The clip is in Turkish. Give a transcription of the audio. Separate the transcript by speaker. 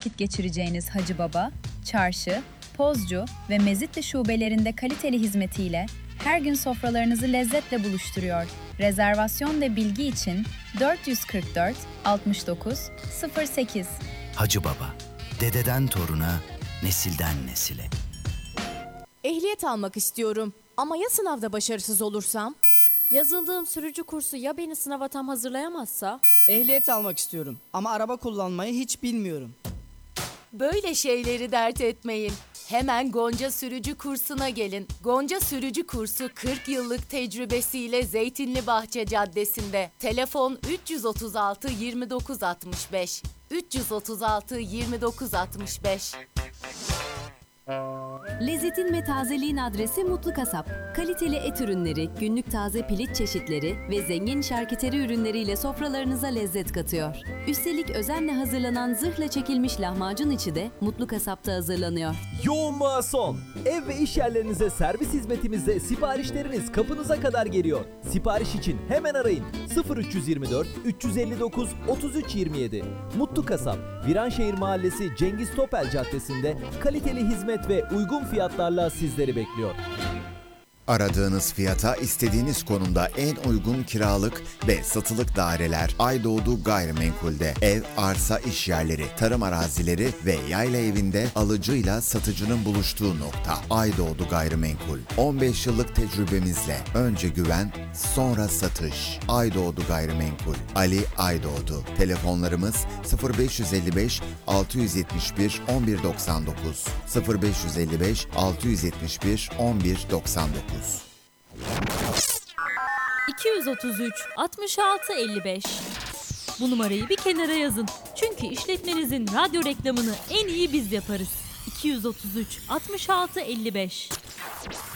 Speaker 1: vakit geçireceğiniz Hacı Baba, Çarşı, Pozcu ve Mezitli şubelerinde kaliteli hizmetiyle her gün sofralarınızı lezzetle buluşturuyor. Rezervasyon ve bilgi için 444 69 08.
Speaker 2: Hacı Baba, dededen toruna, nesilden nesile.
Speaker 3: Ehliyet almak istiyorum ama ya sınavda başarısız olursam?
Speaker 4: Yazıldığım sürücü kursu ya beni sınava tam hazırlayamazsa?
Speaker 5: Ehliyet almak istiyorum ama araba kullanmayı hiç bilmiyorum.
Speaker 6: Böyle şeyleri dert etmeyin. Hemen Gonca Sürücü Kursu'na gelin. Gonca Sürücü Kursu 40 yıllık tecrübesiyle Zeytinlibahçe Caddesi'nde. Telefon 336 29 65. 336 29 65.
Speaker 7: Lezzetin ve tazeliğin adresi Mutlu Kasap. Kaliteli et ürünleri, günlük taze piliç çeşitleri ve zengin şarküteri ürünleriyle sofralarınıza lezzet katıyor. Üstelik özenle hazırlanan zırhla çekilmiş lahmacun içi de Mutlu Kasap'ta hazırlanıyor.
Speaker 8: Yoğunluğa son. Ev ve iş yerlerinize servis hizmetimizde siparişleriniz kapınıza kadar geliyor. Sipariş için hemen arayın. 0324 359 33 27. Mutlu Kasap, Viranşehir Mahallesi Cengiz Topel Caddesi'nde kaliteli hizmet ve uygun fiyatlarla sizleri bekliyor.
Speaker 9: Aradığınız fiyata istediğiniz konumda en uygun kiralık ve satılık daireler Aydoğdu Gayrimenkul'de. Ev, arsa, iş yerleri, tarım arazileri ve yayla evinde alıcıyla satıcının buluştuğu nokta. Aydoğdu Gayrimenkul. 15 yıllık tecrübemizle önce güven, sonra satış. Aydoğdu Gayrimenkul. Ali Aydoğdu. Telefonlarımız 0555 671 1199 0555 671 1199.
Speaker 4: 233 66 55. Bu numarayı bir kenara yazın. Çünkü işletmenizin radyo reklamını en iyi biz yaparız. 233 66 55.